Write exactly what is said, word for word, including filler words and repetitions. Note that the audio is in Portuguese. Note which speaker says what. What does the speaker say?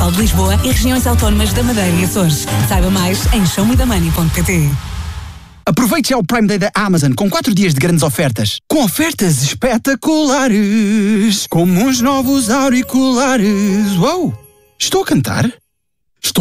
Speaker 1: Capital de Lisboa e regiões autónomas da Madeira e Açores. Saiba mais em show me the money ponto pt.
Speaker 2: Aproveite já o Prime Day da Amazon com quatro dias de grandes ofertas. Com ofertas espetaculares, como uns novos auriculares. Uou! Estou a cantar?